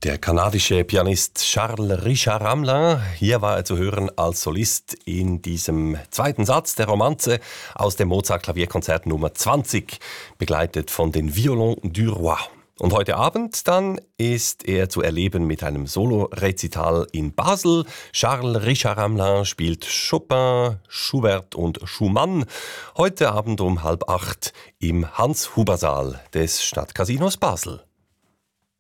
Der kanadische Pianist Charles Richard Ramelin, hier war er zu hören als Solist in diesem zweiten Satz der Romanze aus dem Mozart-Klavierkonzert Nummer 20, begleitet von den Violons du Roi. Und heute Abend dann ist er zu erleben mit einem Solo-Rezital in Basel. Charles Richard Ramelin spielt Chopin, Schubert und Schumann. Heute Abend um 7:30 im Hans-Huber-Saal des Stadtcasinos Basel.